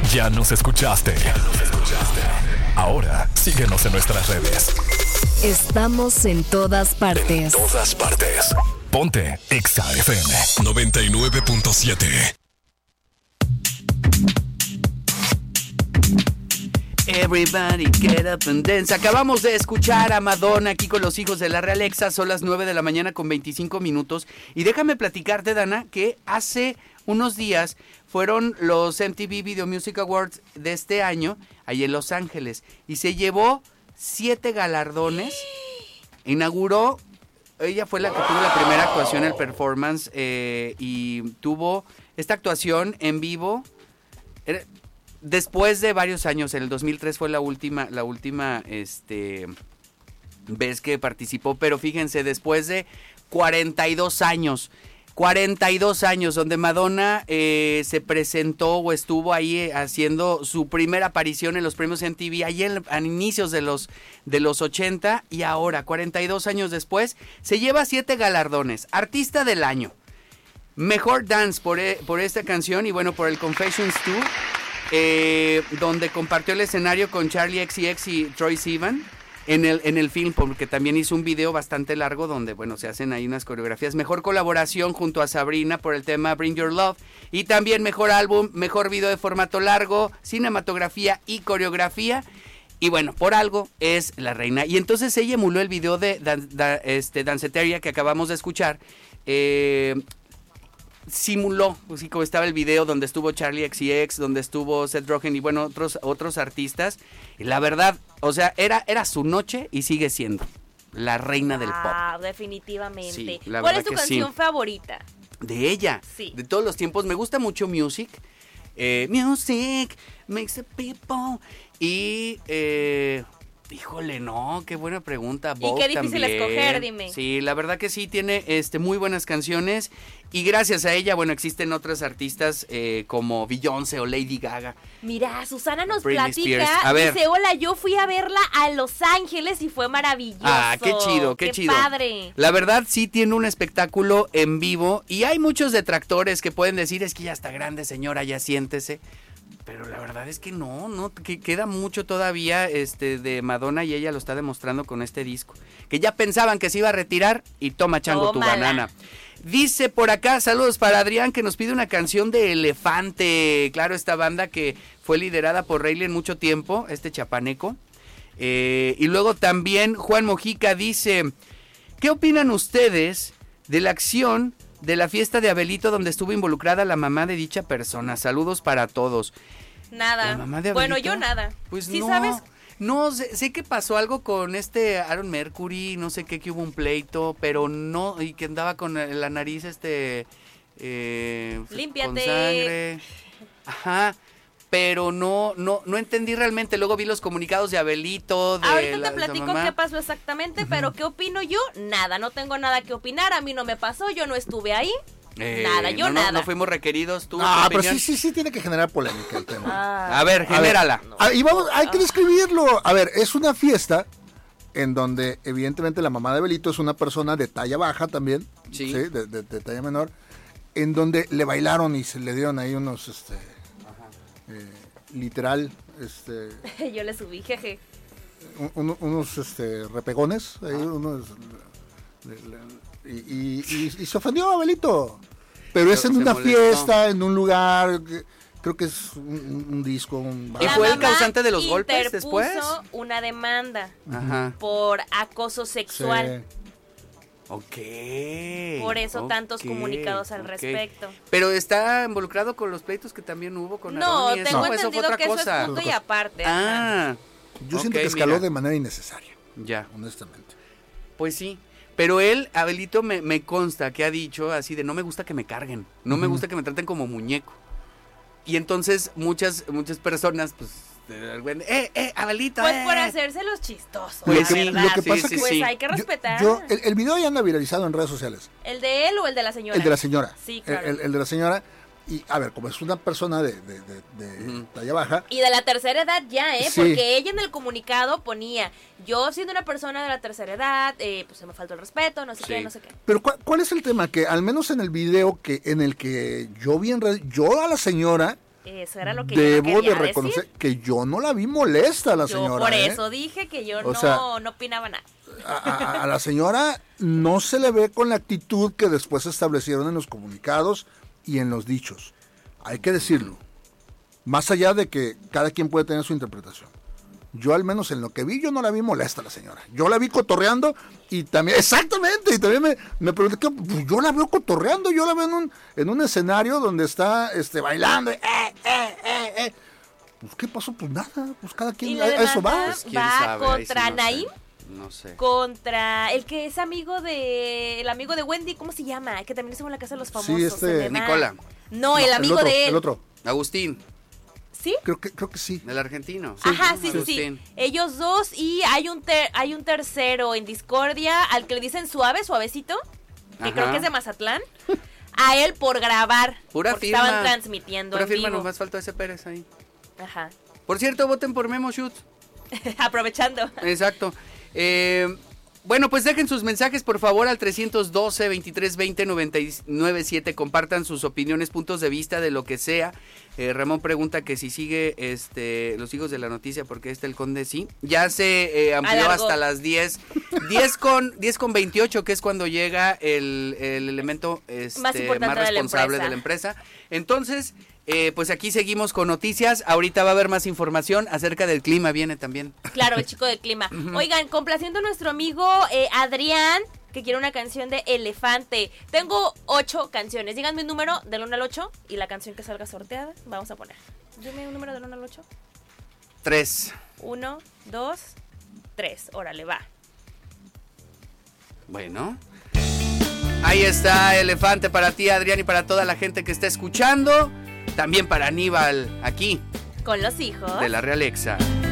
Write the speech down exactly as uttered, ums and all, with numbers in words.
Ya nos escuchaste. Ya nos escuchaste. Ahora, síguenos en nuestras redes. Estamos en todas partes. En todas partes. Ponte Exa F M noventa y nueve punto siete. Everybody get up and dance. Acabamos de escuchar a Madonna aquí con los hijos de la Realexa. Son las nueve de la mañana con veinticinco minutos. Y déjame platicarte, Dana, que hace unos días fueron los M T V Video Music Awards de este año, ahí en Los Ángeles. Y se llevó siete galardones. Inauguró, ella fue la que tuvo la primera actuación, el performance, eh, y tuvo esta actuación en vivo. Era, Después de varios años, en el dos mil tres fue la última, la última este, vez que participó, pero fíjense, después de cuarenta y dos años, cuarenta y dos años, donde Madonna eh, se presentó o estuvo ahí eh, haciendo su primera aparición en los premios M T V, ahí en, a inicios de los, de los ochenta, y ahora, cuarenta y dos años después, se lleva siete galardones. Artista del año, Mejor Dance por, por esta canción, y bueno, por el Confessions dos. Eh, donde compartió el escenario con Charli X C X y Troye Sivan en el, en el film, porque también hizo un video bastante largo donde, bueno, se hacen ahí unas coreografías. Mejor colaboración junto a Sabrina por el tema Bring Your Love, y también mejor álbum, mejor video de formato largo, cinematografía y coreografía. Y bueno, por algo es la reina. Y entonces ella emuló el video de Dan, da, este, Danceteria que acabamos de escuchar. Eh... simuló, así como estaba el video donde estuvo Charli X C X, donde estuvo Seth Rogen y bueno, otros otros artistas. Y la verdad, o sea, era, era su noche y sigue siendo la reina del pop. Ah, definitivamente. Sí, ¿Cuál es tu canción sí. favorita? De ella, sí. de todos los tiempos. Me gusta mucho Music. Eh, music makes the people. Y... Eh, híjole, no, qué buena pregunta. Y qué difícil también. escoger, dime. Sí, la verdad que sí, tiene este, muy buenas canciones. Y gracias a ella, bueno, existen otras artistas eh, como Beyoncé o Lady Gaga. Mira, Susana nos Britney platica, Spears. A ver. dice, hola, yo fui a verla a Los Ángeles y fue maravilloso. Ah, qué chido, qué, qué chido. Padre. La verdad sí tiene un espectáculo en vivo y hay muchos detractores que pueden decir, es que ya está grande, señora, ya siéntese. Pero la verdad es que no, no, que queda mucho todavía este de Madonna y ella lo está demostrando con este disco. Que ya pensaban que se iba a retirar y toma chango Tómala. Tu banana. Dice por acá, saludos para Adrián, que nos pide una canción de Elefante. Claro, esta banda que fue liderada por Rayleigh en mucho tiempo, este chapaneco. Eh, y luego también Juan Mojica dice, ¿qué opinan ustedes de la acción de la fiesta de Abelito donde estuvo involucrada la mamá de dicha persona? Saludos para todos. Nada. ¿La mamá de Abelito? Bueno, yo nada. Pues ¿Sí no. sabes? No, sé, sé que pasó algo con este Aaron Mercury, no sé qué, que hubo un pleito, pero no, y que andaba con la nariz, este, eh, Límpiate. Con sangre. Ajá, pero no, no, no entendí realmente. Luego vi los comunicados de Abelito, de Ahorita la, te platico mamá. qué pasó exactamente, uh-huh. Pero ¿qué opino yo? Nada, no tengo nada que opinar, a mí no me pasó, yo no estuve ahí. Eh, nada, yo no, nada. No, no fuimos requeridos, tú. No, pero sí, sí, sí tiene que generar polémica el tema. Ah, a ver, genérala. A ver, no. Y vamos, hay que describirlo. A ver, es una fiesta en donde evidentemente la mamá de Abelito es una persona de talla baja también, sí, ¿sí? De, de, de talla menor, en donde le bailaron y se le dieron ahí unos, este, eh, literal, este. Yo le subí, jeje. Un, unos, este, repegones, ahí, unos. Le, le, Y, y, y, y se ofendió a Abelito, pero es en una molestó. Fiesta, en un lugar, creo que es un, un disco. Un ¿Y fue el causante de los golpes después? Una demanda Ajá. por acoso sexual. Sí. Ok. Por eso okay, tantos comunicados al okay. respecto. Pero está involucrado con los pleitos que también hubo con No, Aarón y tengo eso, entendido eso fue otra que cosa. eso es punto y aparte. Ah. Yo okay, siento que escaló mira. de manera innecesaria. Ya. Honestamente. Pues sí. Pero él, Abelito, me, me consta que ha dicho así de no me gusta que me carguen, no uh-huh. me gusta que me traten como muñeco. Y entonces muchas muchas personas, pues, eh, eh, Abelito, Pues eh. por hacerse los chistosos, pues la sí, verdad. Lo que pasa sí, que sí, pues sí. hay que respetar. Yo, yo, el, el video ya anda viralizado en redes sociales. ¿El de él o el de la señora? El de la señora. Sí, claro. El, el, el de la señora. Y, a ver, como es una persona de, de, de, de uh-huh. talla baja. Y de la tercera edad ya, ¿eh? Sí. Porque ella en el comunicado ponía, yo siendo una persona de la tercera edad, eh, pues se me faltó el respeto, no sé sí. qué, no sé qué. Pero ¿cuál, ¿cuál es el tema? Que al menos en el video que en el que yo vi en red, yo a la señora Eso era lo que Debo yo no quería de reconocer decir. que yo no la vi molesta a la Yo señora. por ¿eh? eso dije que yo O no, sea, no opinaba nada. A, a- a la señora no se le ve con la actitud que después se establecieron en los comunicados y en los dichos. Hay que decirlo. Más allá de que cada quien puede tener su interpretación. Yo al menos en lo que vi, yo no la vi molesta a la señora. Yo la vi cotorreando y también, exactamente, y también me, me pregunté, ¿qué? Pues yo la veo cotorreando, yo la veo en un, en un escenario donde está este, bailando. Eh, eh, eh, eh. Pues, ¿qué pasó? Pues nada, pues cada Y quien, la a, a eso demanda va. Pues, ¿quién va sabe? Ahí sí contra no sé. Naim, No sé. contra el que es amigo de, el amigo de Wendy, ¿cómo se llama? Que también estuvo en la casa de los famosos. este- se me va. Nicola. No, el No, amigo otro, de él. El otro, Agustín, ¿Sí? creo que, creo que sí. el argentino. Ajá, ¿no? sí, sí, sí. Agustín. Ellos dos y hay un ter- hay un tercero en discordia al que le dicen suave, suavecito, que Ajá. creo que es de Mazatlán. A él por grabar, Pura porque firma. estaban transmitiendo Pura en firma, vivo. nomás faltó ese Pérez ahí. Ajá. Por cierto, voten por Memo Shoot. Aprovechando. Exacto. Eh, bueno, pues dejen sus mensajes por favor al trescientos doce, veintitrés veinte, noventa y nueve siete. Compartan sus opiniones, puntos de vista de lo que sea. Eh, Ramón pregunta que si sigue este Los Hijos de la Noticia, porque este el Conde sí. Ya se eh, amplió Alargó. hasta las diez. diez con, diez con veintiocho, que es cuando llega el, el elemento este, Más importante más de la responsable empresa. de la empresa. Entonces, eh, pues aquí seguimos con noticias. Ahorita va a haber más información acerca del clima, viene también. Claro, el chico del clima. Oigan, complaciendo a nuestro amigo eh, Adrián, que quiere una canción de Elefante. Tengo ocho canciones. Díganme un número del uno al ocho y la canción que salga sorteada. Vamos a poner. Dime un número del uno al ocho. Tres. uno, dos, tres. Órale, va. Bueno. Ahí está Elefante para ti, Adrián, y para toda la gente que está escuchando. También para Aníbal, aquí, Con los hijos. de la Real Exa.